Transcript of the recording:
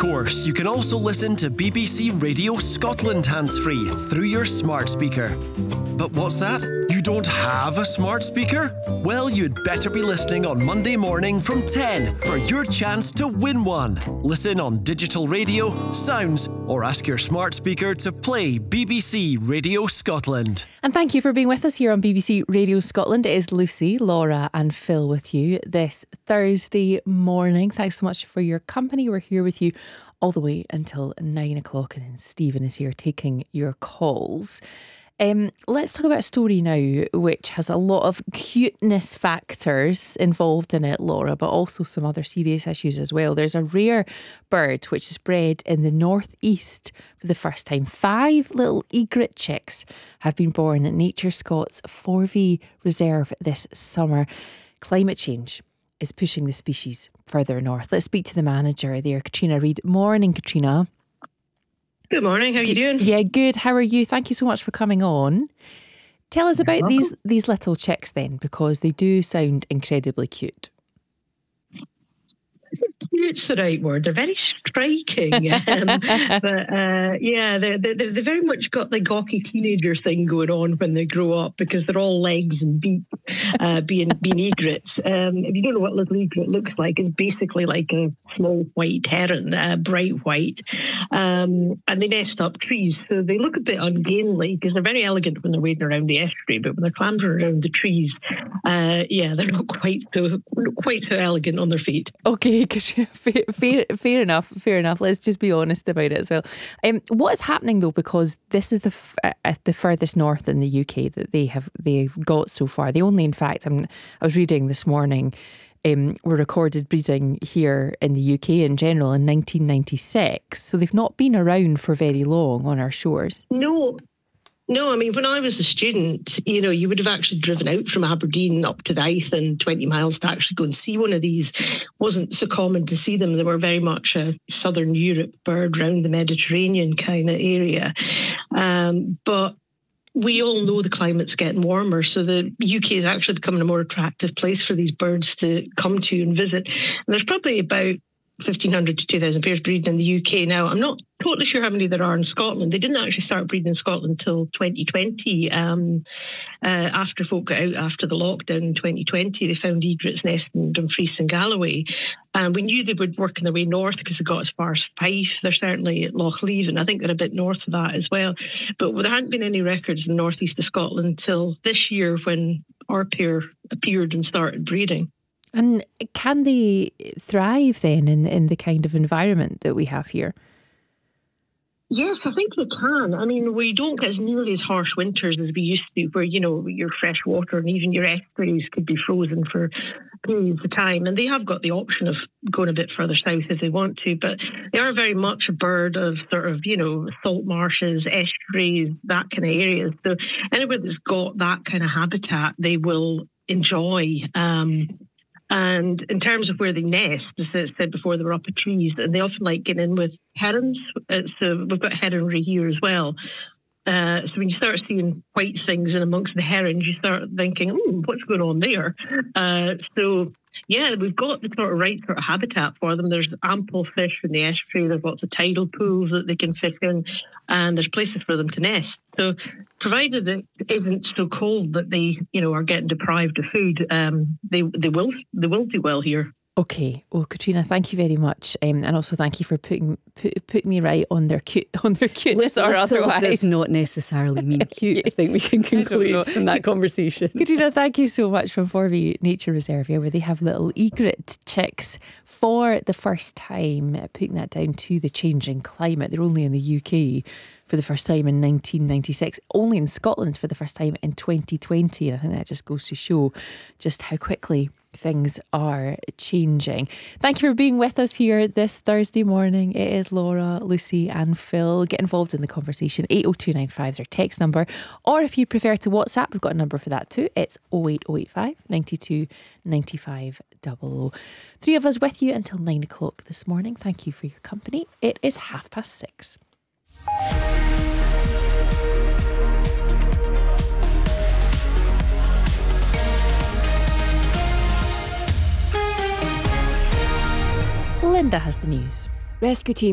course, you can also listen to BBC Radio Scotland hands-free through your smart speaker. But what's that? You don't have a smart speaker? Well, you'd better be listening on Monday morning from 10 for your chance to win one. Listen on digital radio, sounds, or ask your smart speaker to play BBC Radio Scotland. And thank you for being with us here on BBC Radio Scotland. It is Lucy, Laura and Phil with you this Thursday morning. Thanks so much for your company. We're here with you all the way until 9 o'clock, and then Stephen is here taking your calls. Let's talk about a story now which has a lot of cuteness factors involved in it, Laura, but also some other serious issues as well. There's a rare bird which is bred in the northeast for the first time. 5 little egret chicks have been born at Nature Scots Forvey Reserve this summer. Climate change is pushing the species further north. Let's speak to the manager there, Katrina Reid. Morning, Katrina. Good morning. How are you doing? Yeah, good. How are you? Thank you so much for coming on. Tell us about these little chicks then, because they do sound incredibly cute. Cute's the right word. They're very striking, but they've very much got the gawky teenager thing going on when they grow up, because they're all legs and beak, being egrets. If you don't know what little egret looks like, it's basically like a small white heron, bright white, and they nest up trees. So they look a bit ungainly because they're very elegant when they're wading around the estuary, but when they're clambering around the trees, they're not quite so elegant on their feet. Okay, fair enough. Let's just be honest about it as well. What is happening though, because this is the furthest north in the UK that they've got so far. They only, in fact, I was reading this morning, were recorded breeding here in the UK in general in 1996. So they've not been around for very long on our shores. No, I mean, when I was a student, you would have actually driven out from Aberdeen up to Dython, 20 miles to actually go and see one of these. It wasn't so common to see them. They were very much a Southern Europe bird around the Mediterranean kind of area. But we all know the climate's getting warmer, so the UK is actually becoming a more attractive place for these birds to come to and visit. And there's probably about 1,500 to 2,000 pairs breeding in the UK now. I'm not totally sure how many there are in Scotland. They didn't actually start breeding in Scotland until 2020. After folk got out after the lockdown in 2020, they found egrets nesting in Dumfries and Galloway. And we knew they would work their way north because they got as far as Fife. They're certainly at Loch Leven. I think they're a bit north of that as well. But there hadn't been any records in the northeast of Scotland until this year when our pair appeared and started breeding. And can they thrive then in the kind of environment that we have here? Yes, I think they can. I mean, we don't get as nearly as harsh winters as we used to, where, your fresh water and even your estuaries could be frozen for periods of time. And they have got the option of going a bit further south if they want to, but they are very much a bird of sort of, salt marshes, estuaries, that kind of areas. So anywhere that's got that kind of habitat, they will enjoy. And in terms of where they nest, as I said before, they were up at trees, and they often like getting in with herons. So we've got heronry here as well. So when you start seeing white things in amongst the herons, you start thinking, what's going on there? We've got the right sort of habitat for them. There's ample fish in the estuary. There's lots of tidal pools that they can fish in, and there's places for them to nest. So provided it isn't so cold that they, are getting deprived of food, they will do well here. Okay. Well, Katrina, thank you very much, and also thank you for putting me right on their cuteness or otherwise. Does not necessarily mean cute. I think we can conclude from that conversation. Katrina, thank you so much from Forvey Nature Reserve here, where they have little egret chicks for the first time, putting that down to the changing climate. They're only in the UK for the first time in 1996, only in Scotland for the first time in 2020. And I think that just goes to show just how quickly things are changing. Thank you for being with us here this Thursday morning. It is Laura, Lucy and Phil. Get involved in the conversation. 80295 is our text number, or if you prefer to WhatsApp, we've got a number for that too. It's 08085 92 95 00. 3 of us with you until 9 o'clock this morning. Thank you for your company. It is 6:30. Linda has the news. Rescue team